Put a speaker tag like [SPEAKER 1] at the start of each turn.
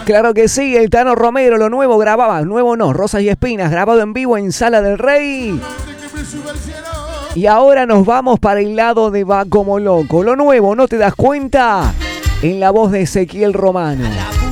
[SPEAKER 1] Claro que sí, el Tano Romero, lo nuevo grababa, nuevo no, Rosas y Espinas, grabado en vivo en Sala del Rey. Y ahora nos vamos para el lado de Va Como Loco. Lo nuevo, ¿no te das cuenta? En la voz de Ezequiel Romano.